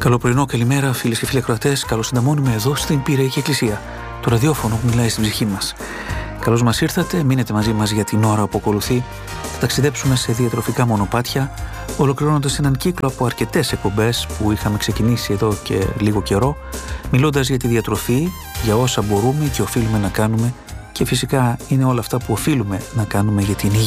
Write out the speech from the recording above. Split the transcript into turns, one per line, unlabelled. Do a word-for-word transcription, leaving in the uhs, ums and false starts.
Καλό πρωινό, καλημέρα φίλες και φίλοι ακροατές. Καλώς συνταμώνουμε εδώ στην Πειραϊκή Εκκλησία, το ραδιόφωνο που μιλάει στην ψυχή μας. Καλώς μας ήρθατε, μείνετε μαζί μας για την ώρα που ακολουθεί. Θα ταξιδέψουμε σε διατροφικά μονοπάτια, ολοκληρώνοντας έναν κύκλο από αρκετές εκπομπές που είχαμε ξεκινήσει εδώ και λίγο καιρό, μιλώντας για τη διατροφή, για όσα μπορούμε και οφείλουμε να κάνουμε και φυσικά είναι όλα αυτά που οφείλουμε να κάνουμε για την υγεία.